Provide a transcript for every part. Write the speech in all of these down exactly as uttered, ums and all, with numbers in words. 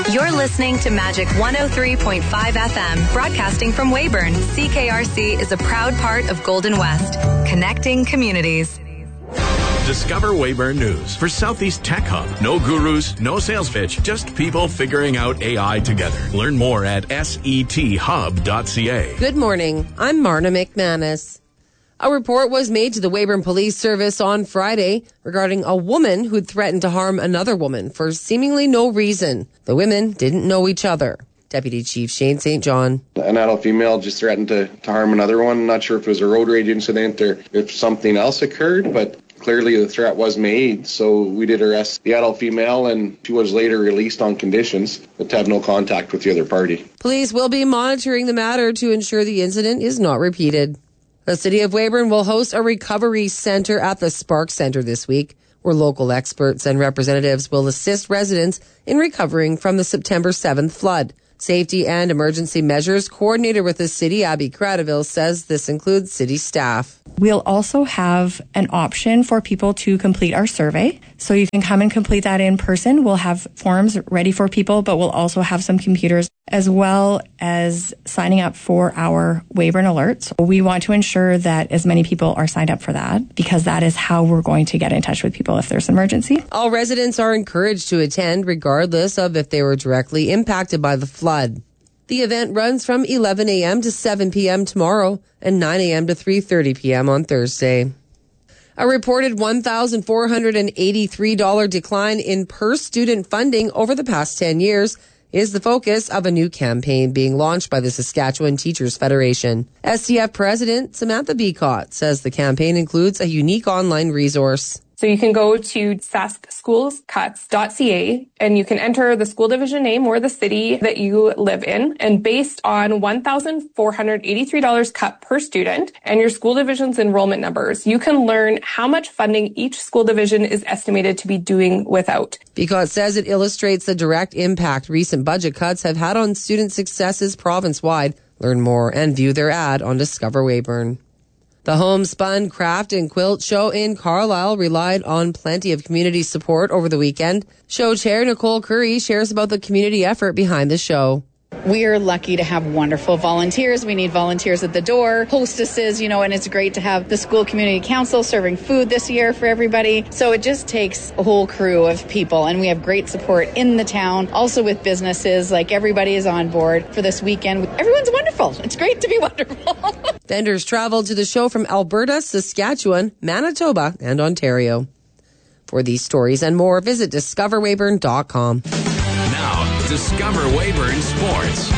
You're listening to Magic one oh three point five F M, broadcasting from Weyburn. C K R C is a proud part of Golden West, connecting communities. Discover Weyburn News for Southeast Tech Hub. No gurus, no sales pitch, just people figuring out A I together. Learn more at sethub dot c a. Good morning. I'm Marna McManus. A report was made to the Weyburn Police Service on Friday regarding a woman who'd threatened to harm another woman for seemingly no reason. The women didn't know each other. Deputy Chief Shane Saint John. An adult female just threatened to, to harm another one. Not sure if it was a road rage incident or if something else occurred, but clearly the threat was made, so we did arrest the adult female, and she was later released on conditions, but to have no contact with the other party. Police will be monitoring the matter to ensure the incident is not repeated. The City of Weyburn will host a recovery center at the Spark Center this week, where local experts and representatives will assist residents in recovering from the September seventh flood. Safety and Emergency Measures Coordinator with the city, Abby Cradaville, says this includes city staff. We'll also have an option for people to complete our survey. So you can come and complete that in person. We'll have forms ready for people, but we'll also have some computers as well as signing up for our Weyburn alerts. We want to ensure that as many people are signed up for that because that is how we're going to get in touch with people if there's an emergency. All residents are encouraged to attend regardless of if they were directly impacted by the flood. The event runs from eleven a.m. to seven p.m. tomorrow and nine a.m. to three thirty p.m. on Thursday. A reported one thousand four hundred eighty-three dollars decline in per-student funding over the past ten years is the focus of a new campaign being launched by the Saskatchewan Teachers Federation. S T F President Samantha Beacott says the campaign includes a unique online resource. So you can go to sask schools cuts dot c a and you can enter the school division name or the city that you live in. And based on one thousand four hundred eighty-three dollars cut per student and your school division's enrollment numbers, you can learn how much funding each school division is estimated to be doing without. Beacott says it illustrates the direct impact recent budget cuts have had on student successes province-wide. Learn more and view their ad on Discover Weyburn. The Homespun Craft and Quilt Show in Carlisle relied on plenty of community support over the weekend. Show chair Nicole Curry shares about the community effort behind the show. We are lucky to have wonderful volunteers. We need volunteers at the door, hostesses, you know, and it's great to have the school community council serving food this year for everybody. So it just takes a whole crew of people, and we have great support in the town, also with businesses. Like, everybody is on board for this weekend. Everyone's wonderful. It's great to be wonderful. Vendors traveled to the show from Alberta, Saskatchewan, Manitoba, and Ontario. For these stories and more, visit discover weyburn dot com. Now, Discover Weyburn Sports.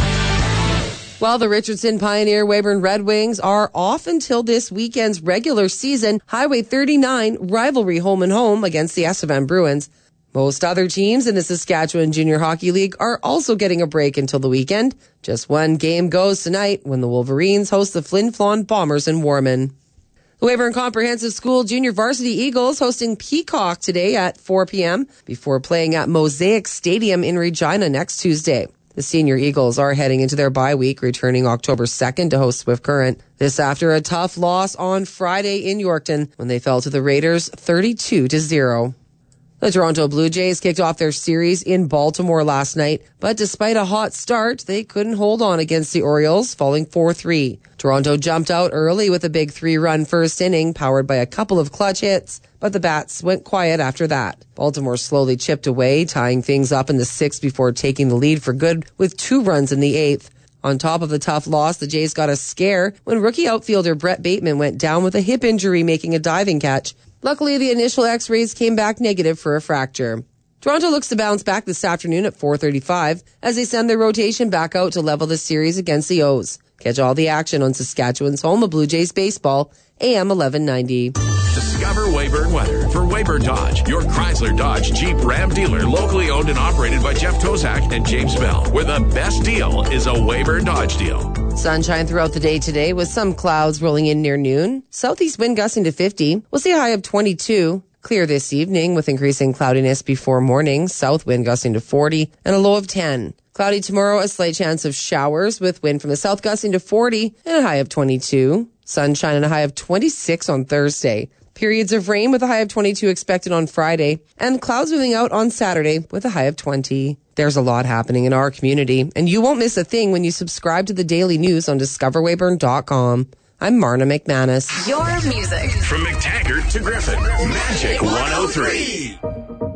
While the Richardson Pioneer Weyburn Red Wings are off until this weekend's regular season Highway thirty-nine rivalry home and home against the S F M Bruins, most other teams in the Saskatchewan Junior Hockey League are also getting a break until the weekend. Just one game goes tonight when the Wolverines host the Flin Flon Bombers in Warman. The Weyburn Comprehensive School Junior Varsity Eagles hosting Peacock today at four p.m. before playing at Mosaic Stadium in Regina next Tuesday. The Senior Eagles are heading into their bye week, returning October second to host Swift Current. This after a tough loss on Friday in Yorkton when they fell to the Raiders thirty-two to zero. The Toronto Blue Jays kicked off their series in Baltimore last night, but despite a hot start, they couldn't hold on against the Orioles, falling four three. Toronto jumped out early with a big three-run first inning, powered by a couple of clutch hits, but the bats went quiet after that. Baltimore slowly chipped away, tying things up in the sixth before taking the lead for good with two runs in the eighth. On top of the tough loss, the Jays got a scare when rookie outfielder Brett Bateman went down with a hip injury making a diving catch. Luckily, the initial x-rays came back negative for a fracture. Toronto looks to bounce back this afternoon at four thirty-five as they send their rotation back out to level the series against the O's. Catch all the action on Saskatchewan's home of Blue Jays baseball, A M eleven ninety. Discover Weyburn weather for Weyburn Dodge, your Chrysler Dodge Jeep Ram dealer, locally owned and operated by Jeff Tozak and James Bell, where the best deal is a Weyburn Dodge deal. Sunshine throughout the day today with some clouds rolling in near noon. Southeast wind gusting to fifty. We'll see a high of twenty-two. Clear this evening with increasing cloudiness before morning. South wind gusting to forty and a low of ten. Cloudy tomorrow, a slight chance of showers with wind from the south gusting to forty and a high of twenty-two. Sunshine and a high of twenty-six on Thursday. Periods of rain with a high of twenty-two expected on Friday, and clouds moving out on Saturday with a high of twenty. There's a lot happening in our community, and you won't miss a thing when you subscribe to the daily news on discover weyburn dot com. I'm Marna McManus. Your music. From McTaggart to Griffin, Magic one oh three.